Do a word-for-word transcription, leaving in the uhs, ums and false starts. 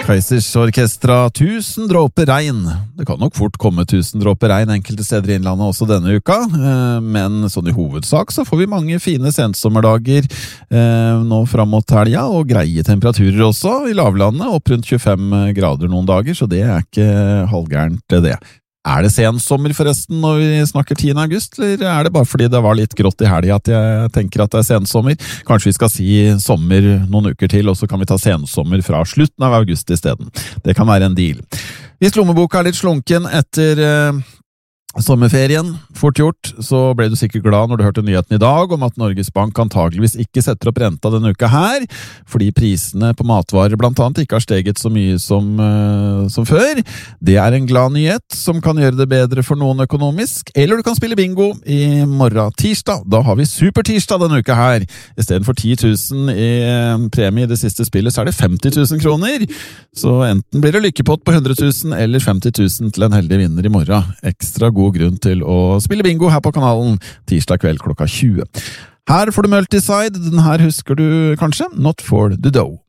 Kaizers Orkestra, tusen dråper regn. Det kan nok fort komme tusen dråper regn enkelte steder i innlandet også denne uka, men sånn i hovedsak så får vi mange fine sensommerdager nå frem mot helga, og greie temperaturer også i lavlandet, opp rundt tjuefem grader noen dager, så det er ikke halvgærent det. Er det sensommer forresten når vi snakker tiende august, eller er det bare fordi det var litt grått i helga at jeg tenker at det er sensommer? Kanskje vi skal si sommer noen uker til, og så kan vi ta sensommer fra slutten av august i stedet. Det kan være en deal. Hvis lommeboka er litt slunken etter eh, sommerferien, fort gjort, så ble du sikkert glad når du hørte nyheten i dag om at Norges Bank antageligvis ikke setter opp renta denne uka her, fordi prisene på matvarer blant annet ikke har steget så mye som, uh, som før. Det er en glad nyhet som kan gjøre det bedre for noen økonomisk, eller du kan spille bingo i morgen tirsdag. Da har vi supertirsdag denne uka her. I stedet for ti tusen i premie i det siste spillet, så er det femti tusen kroner. Så enten blir det lykkepott på hundre tusen eller femti tusen til en heldig vinner i morgen. Ekstra god grunn til å spille bingo her på kanalen tirsdag kveld klokka tjue. Her får du Multiside, den her husker du kanskje, Not for the Dough.